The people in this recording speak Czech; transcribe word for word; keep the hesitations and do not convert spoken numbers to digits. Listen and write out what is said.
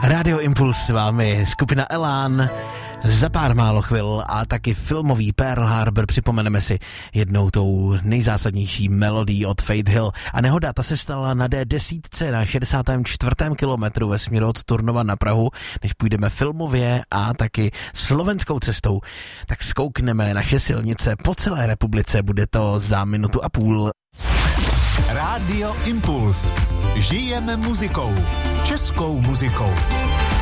Radio Impuls s vámi, skupina Elán, za pár málo chvil a taky filmový Pearl Harbor, připomeneme si jednou tou nejzásadnější melodií od Faith Hill. A nehoda, ta se stala na D deset na šedesátém čtvrtém kilometru ve směru od Turnova na Prahu, než půjdeme filmově a taky slovenskou cestou. Tak zkoukneme naše silnice po celé republice, bude to za minutu a půl. Rádio Impuls. Žijeme muzikou. Českou muzikou.